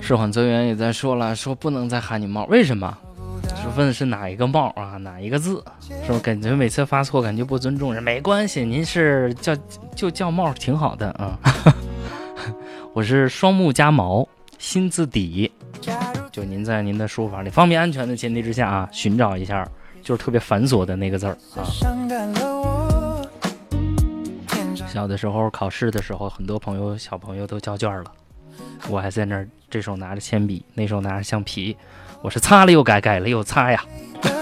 世缓泽源也在说了，说不能再喊你帽，为什么？说问是哪一个帽啊，哪一个字？说感觉每次发错，感觉不尊重人，没关系，您是叫帽挺好的啊。我是双目加毛，心字底，就您在您的书法里方便安全的前提之下啊，寻找一下就是特别繁琐的那个字儿啊。小的时候考试的时候，很多小朋友都交卷了，我还在那儿这手拿着铅笔，那手拿着橡皮，我是擦了又改，改了又擦呀。